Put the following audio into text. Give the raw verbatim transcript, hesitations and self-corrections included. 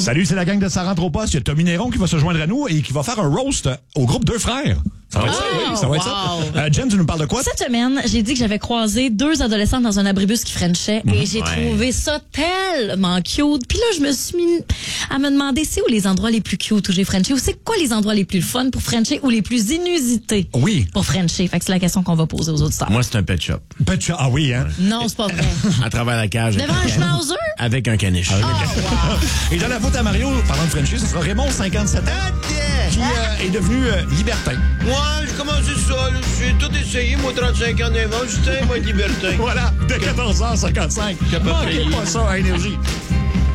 Salut, c'est la gang de Ça rentre au poste. Il y a Tommy Néron qui va se joindre à nous et qui va faire un roast au groupe Deux Frères. Ça va être oh, ça, oui, ça va être wow. ça. Euh, Jen, tu nous parles de quoi? Cette semaine, j'ai dit que j'avais croisé deux adolescents dans un abribus qui frenchaient mmh. et j'ai ouais. trouvé ça tellement cute. Puis là, je me suis mis à me demander c'est où les endroits les plus cute où j'ai frenché ou c'est quoi les endroits les plus fun pour frencher ou les plus inusités oui. pour frencher. Fait que c'est la question qu'on va poser aux auditeurs. Moi, c'est un pet shop. Pet shop, ah oui, hein? Ouais. Non, c'est pas vrai. À travers la cage. Devant un schnauzer? Avec un caniche. Oh, wow. Et dans la faute à Mario, parlant de frencher, ce sera Raymond, cinquante-sept ans, qui euh, est devenu euh, libertin. Moi, je commence ça, j'ai tout essayé, moi, trente-cinq ans d'avant, j'étais, moi, libertin. Voilà, de quatorze heures cinquante-cinq. Manquez pas ça à Énergie.